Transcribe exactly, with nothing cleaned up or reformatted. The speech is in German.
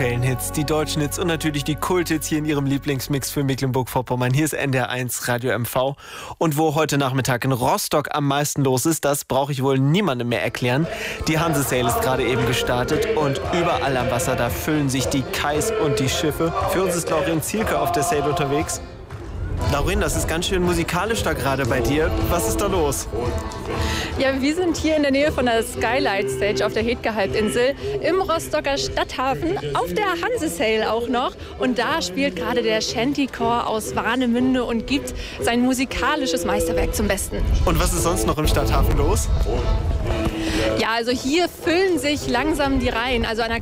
Hits, die deutschen Hits und natürlich die Kulthits hier in ihrem Lieblingsmix für Mecklenburg-Vorpommern. Hier ist N D R eins Radio M V. Und wo heute Nachmittag in Rostock am meisten los ist, das brauche ich wohl niemandem mehr erklären. Die Hanse Sail ist gerade eben gestartet und überall am Wasser, da füllen sich die Kais und die Schiffe. Für uns ist Laurin Zielke auf der Sail unterwegs. Laurin, das ist ganz schön musikalisch da gerade bei dir. Was ist da los? Ja, wir sind hier in der Nähe von der Skylight Stage auf der Hedgehalbinsel im Rostocker Stadthafen, auf der Hanse Sail auch noch. Und da spielt gerade der Shantychor aus Warnemünde und gibt sein musikalisches Meisterwerk zum Besten. Und was ist sonst noch im Stadthafen los? Ja, also hier füllen sich langsam die Reihen. Also an der